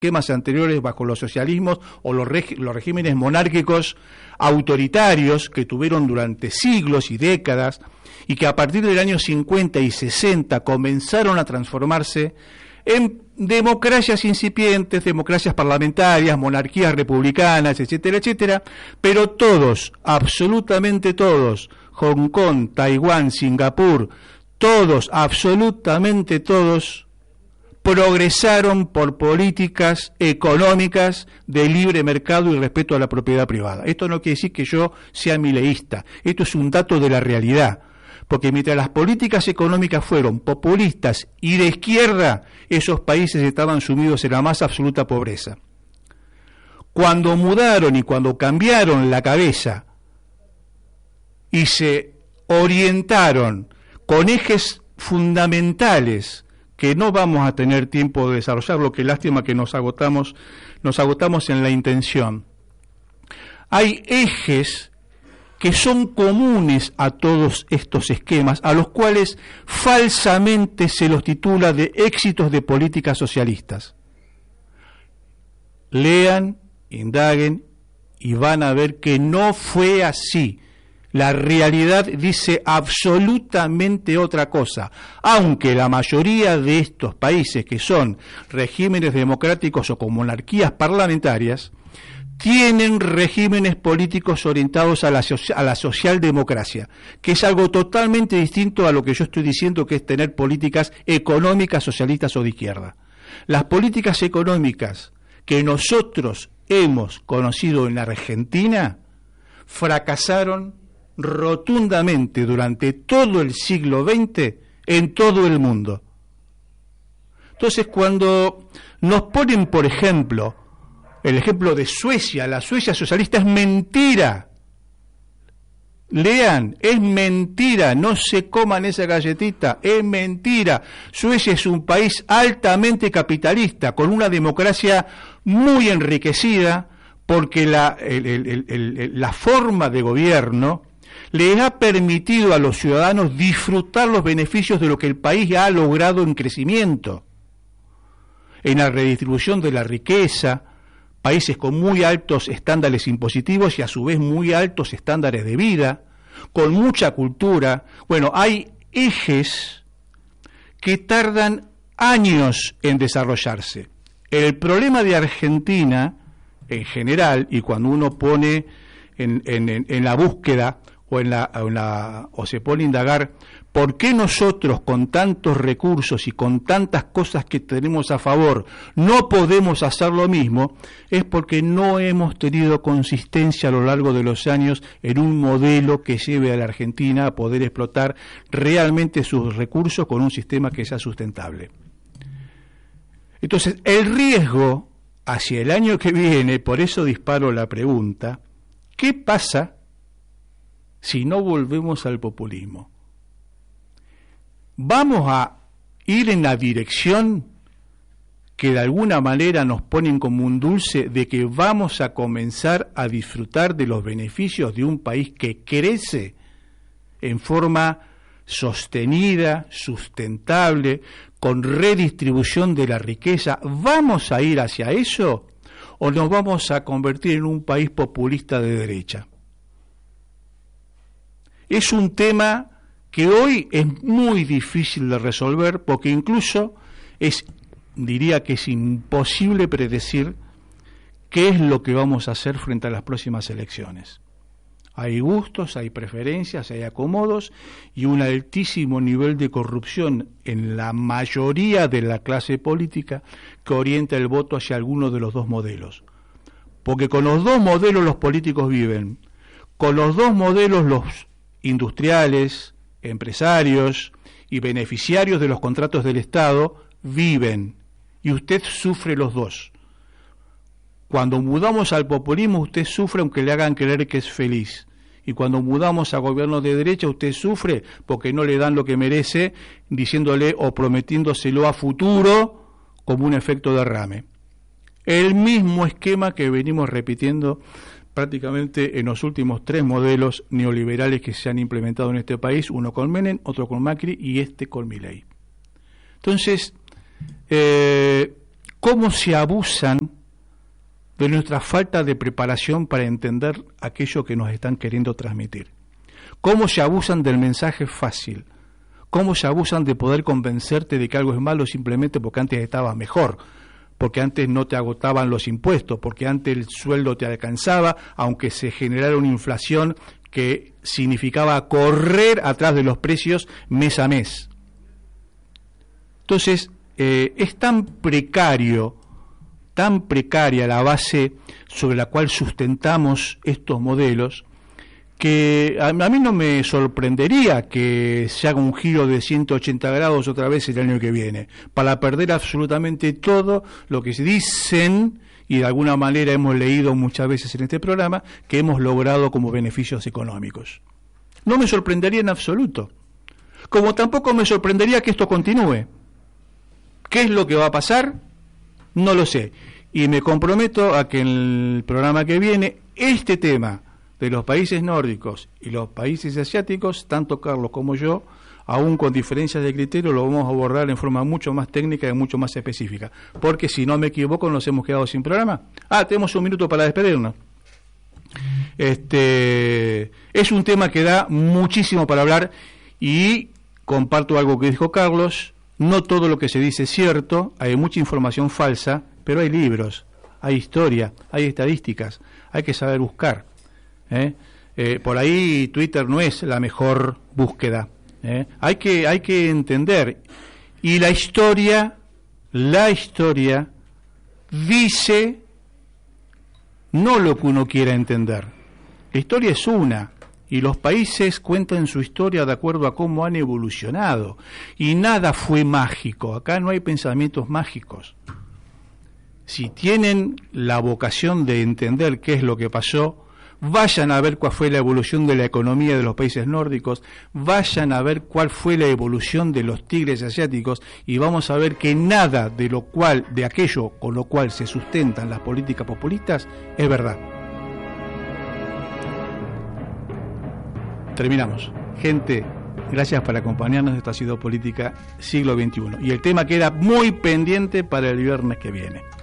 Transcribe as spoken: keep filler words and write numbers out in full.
esquemas anteriores bajo los socialismos o los, reg- los regímenes monárquicos autoritarios que tuvieron durante siglos y décadas y que a partir del año cincuenta y sesenta comenzaron a transformarse en democracias incipientes, democracias parlamentarias, monarquías republicanas, etcétera, etcétera, pero todos, absolutamente todos, Hong Kong, Taiwán, Singapur, todos, absolutamente todos, progresaron por políticas económicas de libre mercado y respeto a la propiedad privada. Esto no quiere decir que yo sea mileísta, esto es un dato de la realidad, porque mientras las políticas económicas fueron populistas y de izquierda, esos países estaban sumidos en la más absoluta pobreza. Cuando mudaron y cuando cambiaron la cabeza y se orientaron con ejes fundamentales que no vamos a tener tiempo de desarrollarlo, que lástima que nos agotamos, nos agotamos en la intención. Hay ejes que son comunes a todos estos esquemas, a los cuales falsamente se los titula de éxitos de políticas socialistas. Lean, indaguen y van a ver que no fue así. La realidad dice absolutamente otra cosa, aunque la mayoría de estos países que son regímenes democráticos o con monarquías parlamentarias, tienen regímenes políticos orientados a la, so- a la socialdemocracia, que es algo totalmente distinto a lo que yo estoy diciendo que es tener políticas económicas socialistas o de izquierda. Las políticas económicas que nosotros hemos conocido en la Argentina fracasaron rotundamente durante todo el siglo veinte en todo el mundo. Entonces, cuando nos ponen, por ejemplo, el ejemplo de Suecia, la Suecia socialista, es mentira. Lean, es mentira, no se coman esa galletita, es mentira. Suecia es un país altamente capitalista, con una democracia muy enriquecida, porque la, el, el, el, el, la forma de gobierno les ha permitido a los ciudadanos disfrutar los beneficios de lo que el país ha logrado en crecimiento, en la redistribución de la riqueza, países con muy altos estándares impositivos y a su vez muy altos estándares de vida, con mucha cultura. Bueno, hay ejes que tardan años en desarrollarse. El problema de Argentina, en general, y cuando uno pone en, en, en la búsqueda o, en la, o, en la, o se pone a indagar por qué nosotros con tantos recursos y con tantas cosas que tenemos a favor no podemos hacer lo mismo, es porque no hemos tenido consistencia a lo largo de los años en un modelo que lleve a la Argentina a poder explotar realmente sus recursos con un sistema que sea sustentable. Entonces, el riesgo hacia el año que viene, por eso disparo la pregunta, ¿qué pasa si no volvemos al populismo? ¿Vamos a ir en la dirección que de alguna manera nos ponen como un dulce de que vamos a comenzar a disfrutar de los beneficios de un país que crece en forma sostenida, sustentable, con redistribución de la riqueza? ¿Vamos a ir hacia eso o nos vamos a convertir en un país populista de derecha? Es un tema que hoy es muy difícil de resolver porque incluso es, diría que es imposible predecir qué es lo que vamos a hacer frente a las próximas elecciones. Hay gustos, hay preferencias, hay acomodos y un altísimo nivel de corrupción en la mayoría de la clase política que orienta el voto hacia alguno de los dos modelos. Porque con los dos modelos los políticos viven, con los dos modelos los industriales, empresarios y beneficiarios de los contratos del Estado viven, y usted sufre los dos. Cuando mudamos al populismo, usted sufre aunque le hagan creer que es feliz. Y cuando mudamos a gobiernos de derecha, usted sufre porque no le dan lo que merece, diciéndole o prometiéndoselo a futuro como un efecto derrame. El mismo esquema que venimos repitiendo prácticamente en los últimos tres modelos neoliberales que se han implementado en este país, uno con Menem, otro con Macri y este con Milei. Entonces, eh, cómo se abusan de nuestra falta de preparación para entender aquello que nos están queriendo transmitir. Cómo se abusan del mensaje fácil. Cómo se abusan de poder convencerte de que algo es malo simplemente porque antes estaba mejor, porque antes no te agotaban los impuestos, porque antes el sueldo te alcanzaba, aunque se generara una inflación que significaba correr atrás de los precios mes a mes. Entonces, eh, es tan precario, tan precaria la base sobre la cual sustentamos estos modelos, que a, a mí no me sorprendería que se haga un giro de ciento ochenta grados otra vez el año que viene, para perder absolutamente todo lo que se dicen, y de alguna manera hemos leído muchas veces en este programa, que hemos logrado como beneficios económicos. No me sorprendería en absoluto. Como tampoco me sorprendería que esto continúe. ¿Qué es lo que va a pasar? No lo sé. Y me comprometo a que en el programa que viene, este tema de los países nórdicos y los países asiáticos, tanto Carlos como yo, aún con diferencias de criterio, lo vamos a abordar en forma mucho más técnica y mucho más específica. Porque si no me equivoco, nos hemos quedado sin programa. Ah, tenemos un minuto para despedirnos. Este es un tema que da muchísimo para hablar y comparto algo que dijo Carlos. No todo lo que se dice es cierto, hay mucha información falsa, pero hay libros, hay historia, hay estadísticas, hay que saber buscar. ¿eh? Eh, por ahí Twitter no es la mejor búsqueda. ¿eh? Hay que, hay que entender. Y la historia, la historia dice no lo que uno quiera entender. La historia es una. Y los países cuentan su historia de acuerdo a cómo han evolucionado. Y nada fue mágico. Acá no hay pensamientos mágicos. Si tienen la vocación de entender qué es lo que pasó, vayan a ver cuál fue la evolución de la economía de los países nórdicos, vayan a ver cuál fue la evolución de los tigres asiáticos, y vamos a ver que nada de lo cual, de aquello con lo cual se sustentan las políticas populistas es verdad. Terminamos. Gente, gracias por acompañarnos. Esto ha sido Política Siglo veintiuno. Y el tema queda muy pendiente para el viernes que viene.